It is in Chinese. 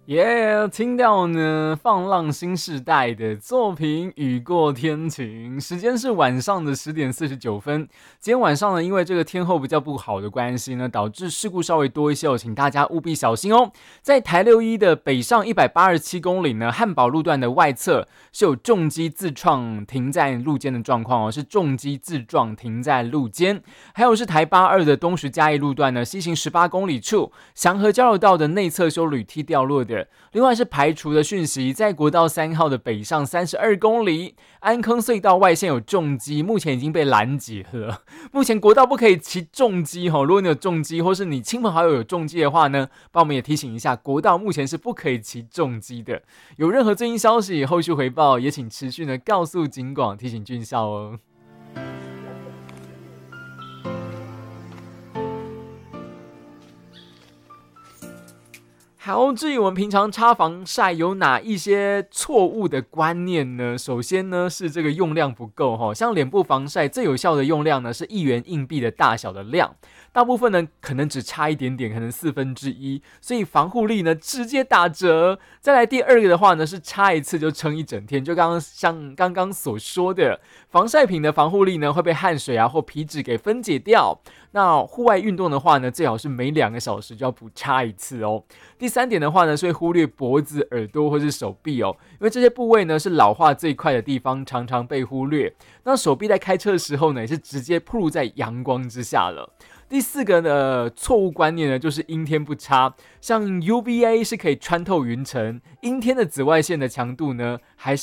听到呢，放浪新世代的作品《雨过天晴》，时间是晚上的10:49。今天晚上呢，因为这个天候比较不好的关系呢，导致事故稍微多一些哦，请大家务必小心哦。在台61的北上187公里呢，汉宝路段的外侧是有重机自创停在路肩的状况哦，是重机自撞停在路肩。还有是台82的东石嘉义路段呢，西行18公里处祥和交流道的内侧修铝梯掉落的。另外是排除的讯息，在国道3号的北上32公里，安坑隧道外线有重机，目前已经被拦截了。目前国道不可以骑重机哦，如果你有重机，或是你亲朋好友有重机的话呢，帮我们也提醒一下，国道目前是不可以骑重机的。有任何最新消息、后续回报，也请持续的告诉警广，提醒军校哦。好，至于我们平常擦防晒有哪一些错误的观念呢？首先呢是这个用量不够哈，像脸部防晒最有效的用量呢是1元硬币的大小的量，大部分呢可能只差一点点，可能1/4，所以防护力呢直接打折。再来第二个的话呢是擦一次就撑一整天，就像刚刚所说的，防晒品的防护力呢会被汗水啊或皮脂给分解掉。那户外运动的话呢，最好是每2个小时就要补擦一次哦。第三点的话呢，是会忽略脖子、耳朵或是手臂哦，因为这些部位呢是老化最快的地方，常常被忽略。那手臂在开车的时候呢，也是直接暴露在阳光之下了。第四个的错误观念呢，就是阴天不擦，像 UVA 是可以穿透云层，阴天的紫外线的强度呢，还是